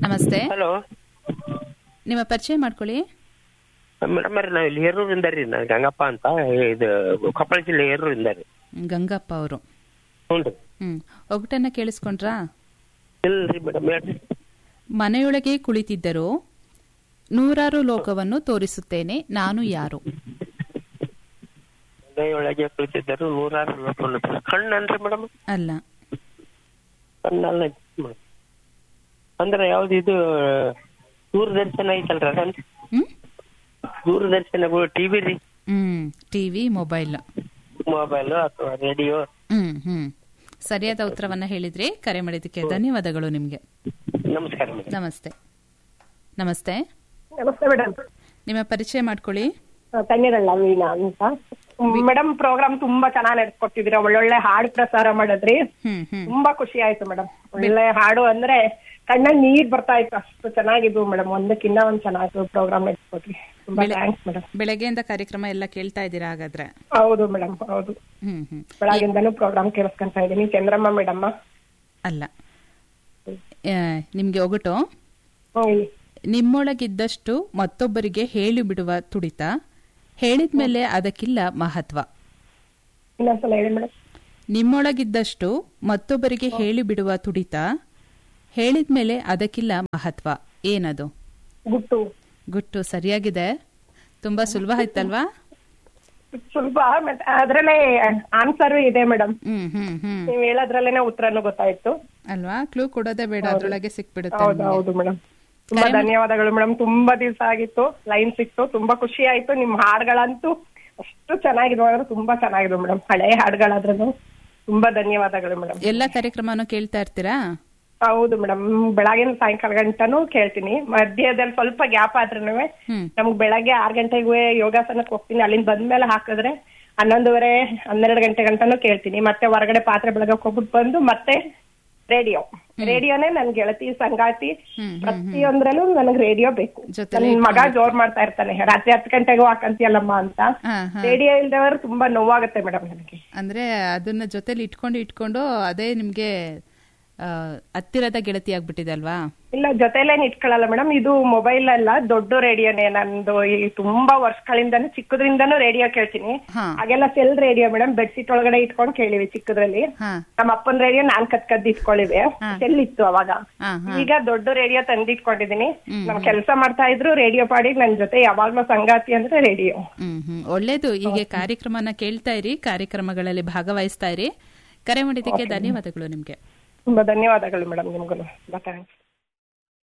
ನಮಸ್ತೆ. ಹಲೋ ನಿಮ್ಮ ಪರಿಚಯ ಮಾಡ್ಕೊಳ್ಳಿ. ಮೇಡಮ್ ನಾವು ಇಲ್ಲಿ ಹೇರೂರಿಂದ ರೀ, ನಾನು ಗಂಗಪ್ಪ ಅಂತ, ಇದು ಕೊಪ್ಪಳ ಜಿಲ್ಲೆ ಹೇರೂರಿಂದ ರೀ. ಗಂಗಪ್ಪ ಅವರು. ಹ್ಞೂ ರೀ. ಒಗಟನ್ನ ಕೇಳಿಸ್ಕೊಂಡ್ರಾ? ಇಲ್ರಿ ಮೇಡಮ್, ಹೇಳ್ರಿ. ಮನೆಯೊಳಗೆ ಕುಳಿತಿದ್ದರೂ ನೂರಾರು ಲೋಕವನ್ನು ತೋರಿಸುತ್ತೇನೆ, ನಾನು ಯಾರು? ಮನೆಯೊಳಗೆ ಕುಳಿತಿದ್ದರು ನೂರಾರು ಲೋಕವನ್ನು ಕಣ್ಣನ್ರಿ ಮೇಡಮ್? ಅಲ್ಲ. ಕಣ್ಣಲ್ಲ ಅಂದ್ರೆ ಯಾವ್ದು ಇದು ದೂರದರ್ಶನ ಐತಲ್ರಿ ಅದನ್ರಿ? ದೂರದರ್ಶನಗಳು ಟಿವಿ ರೀ? ಟಿವಿ, ಮೊಬೈಲ್ ಅಥವಾ ರೇಡಿಯೋ. ಸರಿಯಾದ ಉತ್ತರವನ್ನ ಹೇಳಿದ್ರಿ. ಕರೆ ಮಾಡಿದ್ದಕ್ಕೆ ಧನ್ಯವಾದಗಳು ನಿಮ್ಗೆ. ನಮಸ್ಕಾರ. ನಮಸ್ತೆ. ನಮಸ್ತೆ. ನಮಸ್ತೆ ಮೇಡಮ್. ನಿಮ್ಮ ಪರಿಚಯ ಮಾಡ್ಕೊಳ್ಳಿ. ಕನ್ಯರಲ್ಲ ವೀಣಾ ಅಂತ. ಮೇಡಮ್ ಪ್ರೋಗ್ರಾಮ್ ತುಂಬಾ ಚೆನ್ನಾಗಿ ನಡೆಸ್ಕೊಟ್ಟಿದ್ದೀರಾ. ಒಳ್ಳೊಳ್ಳೆ ಹಾಡು ಪ್ರಸಾರ ಮಾಡಿದ್ರಿ. ತುಂಬಾ ಖುಷಿ ಆಯ್ತು ಮೇಡಮ್. ಒಳ್ಳೆ ಹಾಡು ಅಂದ್ರೆ ಕಣ್ಣಲ್ಲಿ ನೀರ್ ಬರ್ತಾ ಇತ್ತು, ಅಷ್ಟು ಚೆನ್ನಾಗಿದ್ವು ಮೇಡಮ್. ಒಂದಕ್ಕಿನ್ನ ಒಂದ್ ಚೆನ್ನಾಗಿ ಪ್ರೋಗ್ರಾಮ್ ನಡೆಸ್ಕೊಟ್ರಿ. ತುಂಬಾ ಥ್ಯಾಂಕ್ಸ್ ಮೇಡಮ್. ಬೆಳಗ್ಗೆಯಿಂದ ಕಾರ್ಯಕ್ರಮ ಎಲ್ಲ ಕೇಳ್ತಾ ಇದ್ದೀರಾ ಹಾಗಾದ್ರೆ? ಹೌದು ಮೇಡಮ್, ಹೌದು. ಬೆಳಗ್ಗೆಯಿಂದಾನು ಪ್ರೋಗ್ರಾಮ್ ಕೇಳಿಸ್ಕೊಂತ ಇದ್ದೀನಿ. ಚಂದ್ರಮ್ಮ ಮೇಡಮ್ ಅಲ್ಲ. ನಿಮ್ಗೆ ಒಗಟು. ಹೇಳಿ. ನಿಮ್ಮೊಳಗಿದ್ದಷ್ಟು ಮತ್ತೊಬ್ಬರಿಗೆ ಹೇಳಿಬಿಡುವ ತುಡಿತ, ಹೇಳಿದ್ಮೇಲೆ ಅದಕ್ಕಿಲ್ಲ ಮಹತ್ವ. ಇನ್ನೊಂದ್ಸಲ ಹೇಳಿ ಮೇಡಮ್. ನಿಮ್ಮೊಳಗಿದ್ದಷ್ಟು ಮತ್ತೊಬ್ಬರಿಗೆ ಹೇಳಿಬಿಡುವ ತುಡಿತ, ಹೇಳಿದ್ಮೇಲೆ ಅದಕ್ಕಿಲ್ಲ ಮಹತ್ವ. ಏನದು? ಗುಟ್ಟು. ಗುಟ್ಟು ಸರಿಯಾಗಿದೆ. ತುಂಬಾ ಸುಲಭ ಆಯ್ತಲ್ವಾ? ಸ್ವಲ್ಪ ಅದ್ರಲ್ಲೇ ಆನ್ಸರ್ ಇದೆ ಮೇಡಮ್. ನೀವ್ ಹೇಳೋದ್ರಲ್ಲೇನೆ ಉತ್ತರನು ಗೊತ್ತಾಯ್ತು ಅಲ್ವಾ? ಕ್ಲೂ ಕೊಡೋದೇ ಬೇಡ, ಅದ್ರೊಳಗೆ ಸಿಕ್ಬಿಡುತ್ತೆ. ಹೌದು ಮೇಡಮ್. ತುಂಬಾ ಧನ್ಯವಾದಗಳು ಮೇಡಮ್. ತುಂಬಾ ದಿವಸ ಆಗಿತ್ತು, ಲೈನ್ ಸಿಕ್ತು. ತುಂಬಾ ಖುಷಿ ಆಯ್ತು. ನಿಮ್ ಹಾಡುಗಳಂತೂ ಅಷ್ಟು ಚೆನ್ನಾಗಿದ್ವು, ತುಂಬಾ ಚೆನ್ನಾಗಿದ್ವು ಮೇಡಮ್. ಹಳೆ ಹಾಡುಗಳಾದ್ರೂ ತುಂಬಾ ಧನ್ಯವಾದಗಳು ಮೇಡಮ್. ಎಲ್ಲಾ ಕಾರ್ಯಕ್ರಮನೂ ಕೇಳ್ತಾ ಇರ್ತೀರಾ? ಹೌದು ಮೇಡಮ್. ಬೆಳಗಿನ ಸಾಯಂಕಾಲ ಗಂಟನೂ ಕೇಳ್ತೀನಿ. ಮಧ್ಯದಲ್ಲಿ ಸ್ವಲ್ಪ ಗ್ಯಾಪ್ ಆದ್ರೂ ನಮ್ಗ್ ಬೆಳಗ್ಗೆ 6 ಗಂಟೆಗೆ ಯೋಗಾಸನಕ್ಕೆ ಹೋಗ್ತೀನಿ. ಅಲ್ಲಿಂದ ಬಂದ್ಮೇಲೆ ಹಾಕಿದ್ರೆ 11:30, 12 ಗಂಟೆ ಗಂಟನೂ ಕೇಳ್ತೀನಿ. ಮತ್ತೆ ಹೊರಗಡೆ ಪಾತ್ರೆ ಬೆಳಗಕ್ಕೆ ಹೋಗ್ಬಿಟ್ಟು ಬಂದು ಮತ್ತೆ ರೇಡಿಯೋನೇ ನನ್ ಗೆಳತಿ, ಸಂಗಾತಿ, ಪ್ರತಿಯೊಂದ್ರಲ್ಲೂ ನನಗ್ ರೇಡಿಯೋ ಬೇಕು. ನನ್ ಮಗ ಜೋರ್ ಮಾಡ್ತಾ ಇರ್ತಾನೆ, ರಾತ್ರಿ 10 ಗಂಟೆಗೂ ಹಾಕಂತೀಯಲ್ಲಮ್ಮ ಅಂತ. ರೇಡಿಯೋ ಇಲ್ದವರು ತುಂಬಾ ನೋವಾಗುತ್ತೆ ಮೇಡಮ್ ನನಗೆ. ಅಂದ್ರೆ ಅದನ್ನ ಜೊತೆಲಿ ಇಟ್ಕೊಂಡು ಅದೇ ನಿಮ್ಗೆ ಹತ್ತಿರದ ಗೆಳತಿ ಆಗ್ಬಿಟ್ಟಿದೆ ಅಲ್ವಾ? ಇಲ್ಲ, ಜೊತೆಲೇನ್ ಇಟ್ಕೊಳ್ಳಲ್ಲ ಮೇಡಮ್. ಇದು ಮೊಬೈಲ್ ಅಲ್ಲ, ದೊಡ್ಡ ರೇಡಿಯೋನೇ ನಂದು. ಈ ತುಂಬಾ ವರ್ಷಗಳಿಂದಾನು ಚಿಕ್ಕದ್ರಿಂದಾನು ರೇಡಿಯೋ ಕೇಳ್ತೀನಿ. ಹಾಗೆಲ್ಲ ಸೆಲ್ ರೇಡಿಯೋ ಮೇಡಮ್. ಬೆಡ್ಶೀಟ್ ಒಳಗಡೆ ಇಟ್ಕೊಂಡು ಕೇಳಿವಿ ಚಿಕ್ಕದ್ರಲ್ಲಿ. ನಮ್ಮ ಅಪ್ಪನ ರೇಡಿಯೋ ನಾನ್ ಕದ್ದು ಇಟ್ಕೊಳ್ಳಿವೆ. ಸೆಲ್ ಇತ್ತು ಅವಾಗ. ಈಗ ದೊಡ್ಡ ರೇಡಿಯೋ ತಂದಿಟ್ಕೊಂಡಿದೀನಿ. ನಮ್ ಕೆಲಸ ಮಾಡ್ತಾ ಇದ್ರು ರೇಡಿಯೋ ಪಾಡಿ ನನ್ ಜೊತೆ ಯಾವಾಗ್ಲೂ ಸಂಗಾತಿ ಅಂದ್ರೆ ರೇಡಿಯೋ. ಒಳ್ಳೇದು. ಹೀಗೆ ಕಾರ್ಯಕ್ರಮನ ಕೇಳ್ತಾ ಇರಿ, ಕಾರ್ಯಕ್ರಮಗಳಲ್ಲಿ ಭಾಗವಹಿಸ್ತಾ ಇರಿ. ಕರೆ ಮಾಡಿದ್ದಕ್ಕೆ ಧನ್ಯವಾದಗಳು ನಿಮ್ಗೆ. ತುಂಬಾ ಧನ್ಯವಾದಗಳು ಮೇಡಮ್. ನಿಮ್ಗೂ ಥ್ಯಾಂಕ್ಸ್.